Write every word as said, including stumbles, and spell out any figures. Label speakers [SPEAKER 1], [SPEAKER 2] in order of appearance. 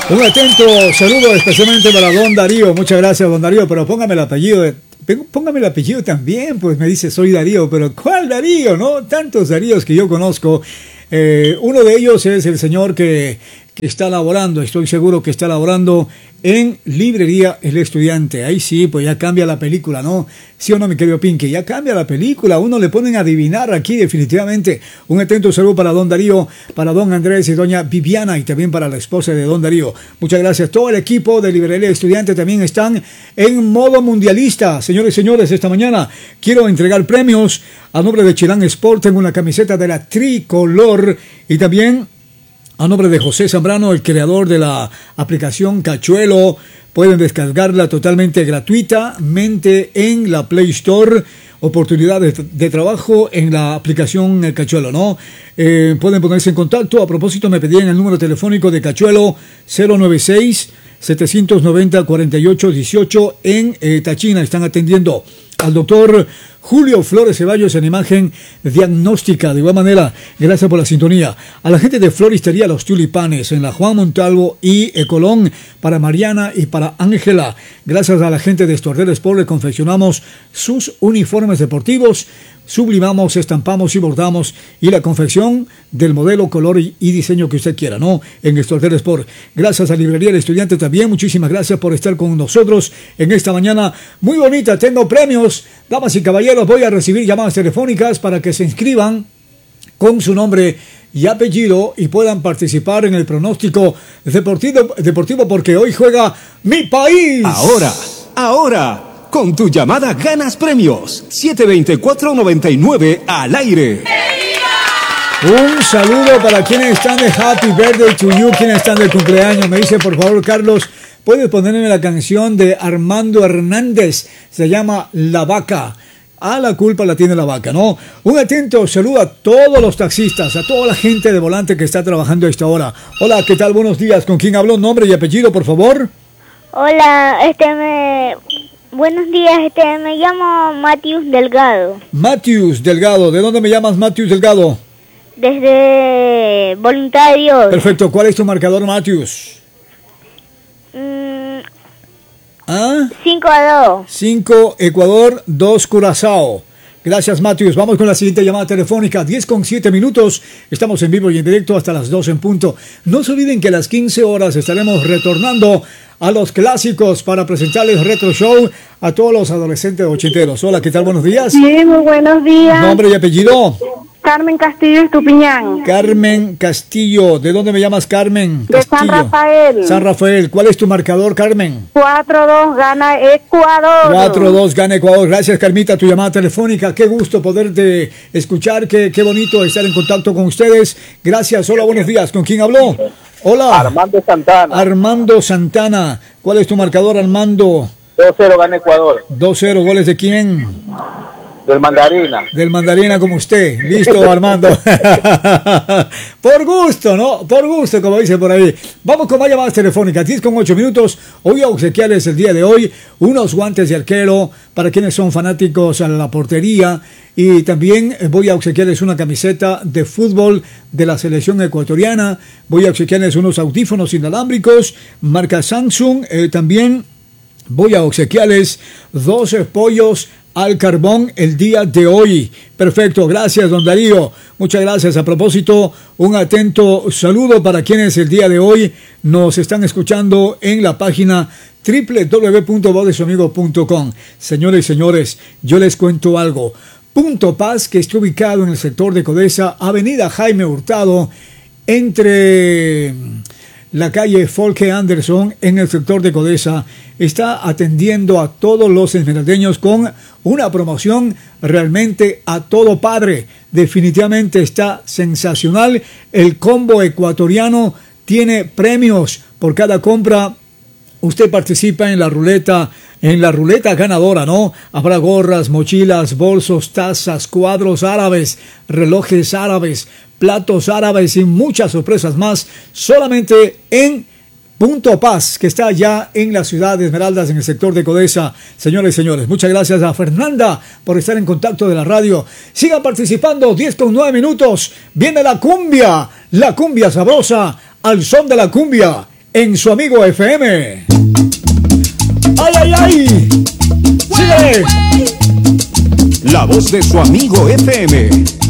[SPEAKER 1] Un atento saludo especialmente para don Darío. Muchas gracias, don Darío, pero póngame el apellido. De, póngame el apellido también, pues me dice soy Darío, pero ¿cuál Darío? No, tantos Daríos que yo conozco. Eh, uno de ellos es el señor que, que está laborando, estoy seguro que está laborando en Librería El Estudiante. Ahí sí, pues ya cambia la película, ¿no? ¿Sí o no, mi querido Pinky? Ya cambia la película, uno le ponen a adivinar aquí definitivamente. Un atento saludo para don Darío, para don Andrés y doña Viviana y también para la esposa de don Darío. Muchas gracias. Todo el equipo de Librería El Estudiante también están en modo mundialista. Señores y señores, esta mañana quiero entregar premios a nombre de Chilán Sport. Tengo una camiseta de la tricolor y también a nombre de José Zambrano, el creador de la aplicación Cachuelo. Pueden descargarla totalmente gratuitamente en la Play Store. Oportunidades de trabajo en la aplicación El Cachuelo, ¿no? Eh, pueden ponerse en contacto. A propósito, me pedían el número telefónico de Cachuelo cero nueve seis, siete nueve cero, cuatro ocho uno ocho en eh, Tachina. Están atendiendo al doctor Julio Flores Ceballos en imagen diagnóstica. De igual manera, gracias por la sintonía. A la gente de Floristería Los Tulipanes en la Juan Montalvo y Colón, para Mariana y para Ángela. Gracias a la gente de Stordel Sport le confeccionamos sus uniformes deportivos. Sublimamos, estampamos y bordamos y la confección del modelo, color y, y diseño que usted quiera, ¿no? En Stordel Sport. Gracias a Librería El Estudiante también. Muchísimas gracias por estar con nosotros en esta mañana muy bonita. Tengo premios, damas y caballeros. Voy a recibir llamadas telefónicas para que se inscriban con su nombre y apellido y puedan participar en el pronóstico deportivo, deportivo porque hoy juega mi país.
[SPEAKER 2] Ahora, ahora. Con tu llamada ganas premios. siete dos cuatro nueve nueve al aire.
[SPEAKER 1] Un saludo para quienes están de Happy Birthday to You, quienes están de cumpleaños. Me dice, por favor, Carlos, ¿puedes ponerme la canción de Armando Hernández? Se llama La Vaca. Ah, la culpa la tiene la vaca, ¿no? Un atento saludo a todos los taxistas, a toda la gente de volante que está trabajando a esta hora. Hola, ¿qué tal? Buenos días. ¿Con quién habló? Nombre y apellido, por favor.
[SPEAKER 3] Hola, este me... Buenos días, este me llamo Matius Delgado.
[SPEAKER 1] Matius Delgado, ¿de dónde me llamas, Matius Delgado?
[SPEAKER 3] Desde Voluntad de Dios.
[SPEAKER 1] Perfecto, ¿cuál es tu marcador, Matius?
[SPEAKER 3] Mm,
[SPEAKER 1] ¿Ah?
[SPEAKER 3] cinco a dos.
[SPEAKER 1] cinco Ecuador, dos Curazao. Gracias, Matius. Vamos con la siguiente llamada telefónica. diez con siete minutos. Estamos en vivo y en directo hasta las dos en punto. No se olviden que a las quince horas estaremos retornando a los clásicos para presentarles Retro Show a todos los adolescentes ochenteros. Hola, ¿qué tal? Buenos días.
[SPEAKER 4] Sí, muy buenos días.
[SPEAKER 1] Nombre y apellido.
[SPEAKER 4] Carmen Castillo Estupiñán.
[SPEAKER 1] Carmen Castillo. ¿De dónde me llamas, Carmen?
[SPEAKER 4] De
[SPEAKER 1] Castillo.
[SPEAKER 4] San Rafael.
[SPEAKER 1] San Rafael. ¿Cuál es tu marcador, Carmen?
[SPEAKER 4] cuatro dos gana Ecuador.
[SPEAKER 1] cuatro dos gana Ecuador. Gracias, Carmita, tu llamada telefónica. Qué gusto poderte escuchar. Qué, qué bonito estar en contacto con ustedes. Gracias. Hola, buenos días. ¿Con quién habló? Hola.
[SPEAKER 5] Armando Santana.
[SPEAKER 1] Armando Santana. ¿Cuál es tu marcador, Armando?
[SPEAKER 5] dos cero gana Ecuador.
[SPEAKER 1] dos cero. ¿Goles de quién?
[SPEAKER 5] Del Mandarina.
[SPEAKER 1] Del Mandarina como usted. Listo, Armando. Por gusto, ¿no? Por gusto, como dice por ahí. Vamos con más llamadas telefónicas. diez con ocho minutos. Hoy a obsequiarles el día de hoy unos guantes de arquero para quienes son fanáticos a la portería. Y también voy a obsequiarles una camiseta de fútbol de la selección ecuatoriana. Voy a obsequiarles unos audífonos inalámbricos, marca Samsung. Eh, también voy a obsequiarles dos pollos al carbón el día de hoy. Perfecto, gracias, don Darío. Muchas gracias. A propósito, un atento saludo para quienes el día de hoy nos están escuchando en la página doble u doble u doble u punto voz de su amigo punto com. Señores y señores, yo les cuento algo. Punto Paz, que está ubicado en el sector de Codesa, avenida Jaime Hurtado, entre la calle Folke Anderson, en el sector de Codesa, está atendiendo a todos los esmeraldeños con una promoción realmente a todo padre. Definitivamente está sensacional. El combo ecuatoriano tiene premios por cada compra. Usted participa en la ruleta, en la ruleta ganadora, ¿no? Habrá gorras, mochilas, bolsos, tazas, cuadros árabes, relojes árabes, platos árabes y muchas sorpresas más, solamente en Punto Paz, que está allá en la ciudad de Esmeraldas, en el sector de Codesa. Señores y señores, muchas gracias a Fernanda por estar en contacto de la radio. Sigan participando, diez con nueve minutos. Viene la cumbia, la cumbia sabrosa, al son de la cumbia. en su amigo F M. ¡Ay, ay, ay! ¡Síguele!
[SPEAKER 2] La voz de su amigo F M.